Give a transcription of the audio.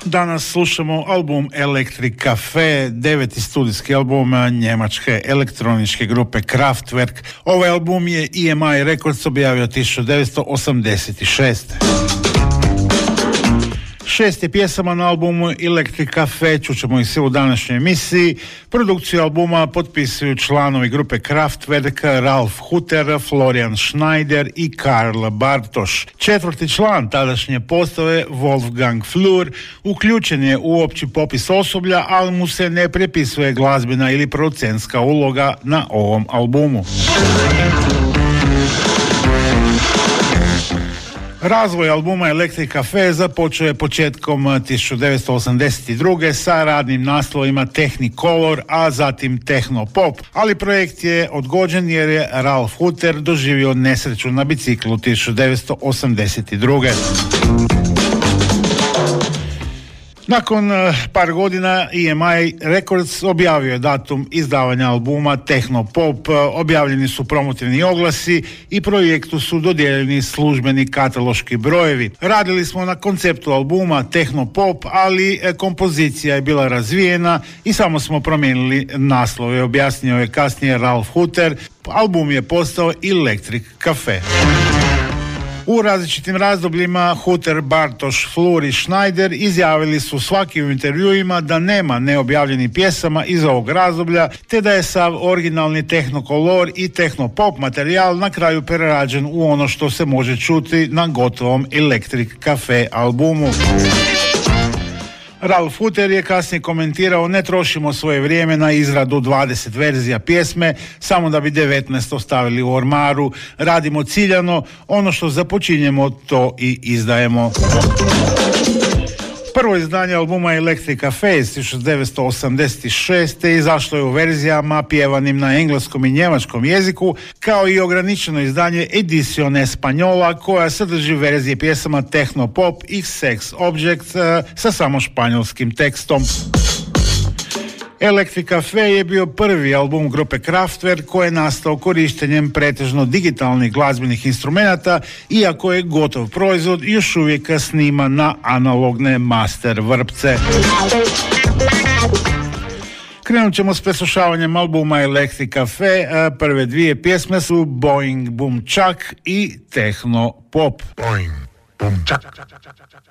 Danas slušamo album Electric Cafe, 9. studijski album njemačke elektroničke grupe Kraftwerk. Ovaj album je EMI Records objavio 1986. 6 pjesama na albumu Electric Cafe, čućemo ih se u današnjoj emisiji. Produkciju albuma potpisuju članovi grupe Kraftwerk, Ralf Hutter, Florian Schneider i Karl Bartoš. 4. član tadašnje postave, Wolfgang Flür, uključen je u opći popis osoblja, ali mu se ne prepisuje glazbena ili producentska uloga na ovom albumu. Razvoj albuma Electric Cafe započeo je početkom 1982. sa radnim naslovima Technicolor, a zatim Techno Pop, ali projekt je odgođen jer je Ralf Hutter doživio nesreću na biciklu 1982. Nakon par godina EMI Records objavio je datum izdavanja albuma Techno Pop, objavljeni su promotivni oglasi i projektu su dodijeljeni službeni kataloški brojevi. Radili smo na konceptu albuma Techno Pop, ali kompozicija je bila razvijena i samo smo promijenili naslove, objasnio je kasnije Ralf Hutter. Album je postao Electric Cafe. U različitim razdobljima Hutter, Bartoš, Flur i Schneider izjavili su svaki u intervjuima da nema neobjavljenih pjesama iz ovog razdoblja, te da je sav originalni Technicolor i Techno Pop materijal na kraju prerađen u ono što se može čuti na gotovom Electric Cafe albumu. Ralf Hutter je kasnije komentirao: ne trošimo svoje vrijeme na izradu 20 verzija pjesme samo da bi 19 ostavili u ormaru. Radimo ciljano, ono što započinjemo to i izdajemo. Prvo izdanje albuma Electric Cafe iz 1986. izašlo je u verzijama pjevanim na engleskom i njemačkom jeziku, kao i ograničeno izdanje Edición Española, koja sadrži verzije pjesama Techno Pop i Sex Object sa samo španjolskim tekstom. Electric Cafe je bio prvi album grupe Kraftwerk koji je nastao korištenjem pretežno digitalnih glazbenih instrumenata, iako je gotov proizvod još uvijek snima na analogne master vrpce. Krenut ćemo s preslušavanjem albuma Electric Cafe. Prve dvije pjesme su Boing Boom Chuck i Techno Pop. Boing Boom Chuck.